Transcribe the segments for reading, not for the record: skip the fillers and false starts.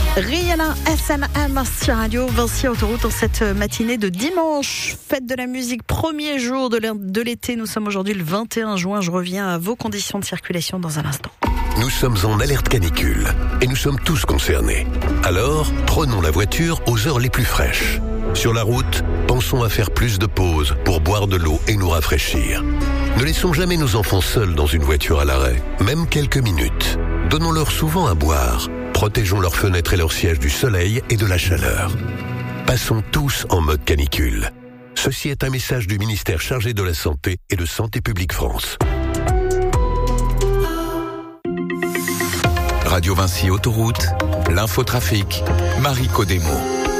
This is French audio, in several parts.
Rihanna, SNM sur Radio Vinci Autoroute en cette matinée de dimanche. Fête de la musique, premier jour de l'été. Nous sommes aujourd'hui le 21 juin. Je reviens à vos conditions de circulation dans un instant. Nous sommes en alerte canicule et nous sommes tous concernés. Alors, prenons la voiture aux heures les plus fraîches. Sur la route, pensons à faire plus de pauses pour boire de l'eau et nous rafraîchir. Ne laissons jamais nos enfants seuls dans une voiture à l'arrêt, même quelques minutes. Donnons-leur souvent à boire. Protégeons leurs fenêtres et leurs sièges du soleil et de la chaleur. Passons tous en mode canicule. Ceci est un message du ministère chargé de la Santé et de Santé publique France. Radio Vinci Autoroute, l'infotrafic, Marie Codemo.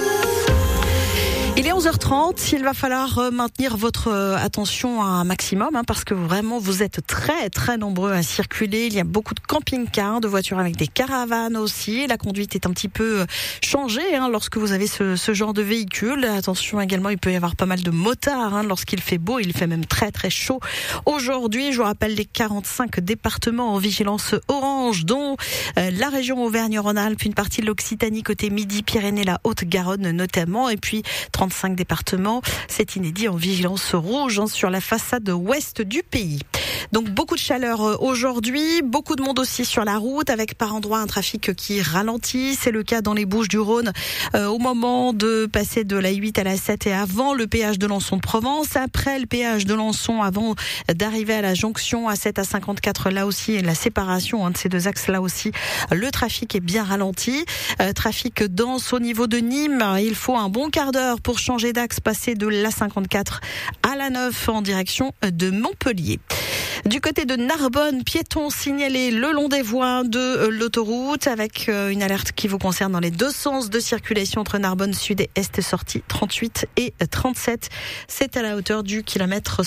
Il est 11h30, il va falloir maintenir votre attention à un maximum parce que vraiment vous êtes très très nombreux à circuler. Il y a beaucoup de camping-cars, de voitures avec des caravanes aussi. La conduite est un petit peu changée lorsque vous avez ce genre de véhicule. Attention également, il peut y avoir pas mal de motards lorsqu'il fait beau. Il fait même très très chaud aujourd'hui. Je vous rappelle les 45 départements en vigilance orange, dont la région Auvergne-Rhône-Alpes, une partie de l'Occitanie côté Midi-Pyrénées, la Haute-Garonne notamment, et puis 35 départements, c'est inédit, en vigilance rouge sur la façade ouest du pays. Donc beaucoup de chaleur aujourd'hui, beaucoup de monde aussi sur la route, avec par endroits un trafic qui ralentit. C'est le cas dans les Bouches-du-Rhône au moment de passer de la 8 à la 7 et avant le péage de Lançon de Provence. Après le péage de Lançon, avant d'arriver à la jonction à 7 à 54, là aussi, et la séparation de ces deux axes, là aussi, le trafic est bien ralenti. Trafic dense au niveau de Nîmes. Il faut un bon quart d'heure pour changer d'axe, passer de la 54 à la 9 en direction de Montpellier. Du côté de Narbonne, piétons signalés le long des voies de l'autoroute avec une alerte qui vous concerne dans les deux sens de circulation entre Narbonne Sud et Est, sortie 38 et 37. C'est à la hauteur du kilomètre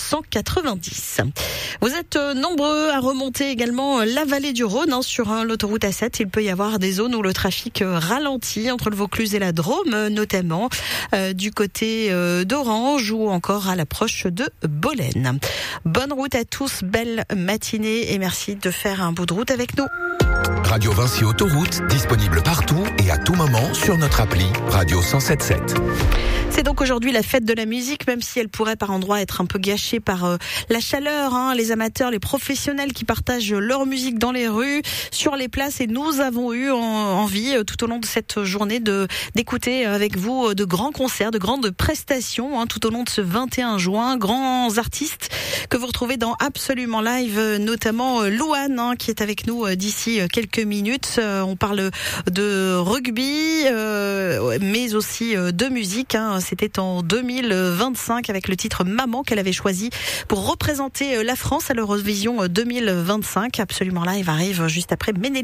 190. Vous êtes nombreux à remonter également la vallée du Rhône sur l'autoroute A7. Il peut y avoir des zones où le trafic ralentit entre le Vaucluse et la Drôme, notamment du côté d'Orange ou encore à l'approche de Bolène. Bonne route à tous, belle matinée et merci de faire un bout de route avec nous. Radio Vinci Autoroute, disponible partout et à tout moment sur notre appli Radio 107.7. C'est donc aujourd'hui la fête de la musique, même si elle pourrait par endroits être un peu gâchée par la chaleur. Les amateurs, les professionnels qui partagent leur musique dans les rues, sur les places. Et nous avons eu envie tout au long de cette journée d'écouter avec vous de grands concerts, de grandes prestations tout au long de ce 21 juin. Grands artistes que vous retrouvez dans Absolument Live, notamment Louane qui est avec nous d'ici quelques minutes. On parle de rugby, mais aussi de musique. C'était en 2025 avec le titre Maman qu'elle avait choisi pour représenter la France à l'Eurovision 2025. Absolument Live arrive juste après Ménélis.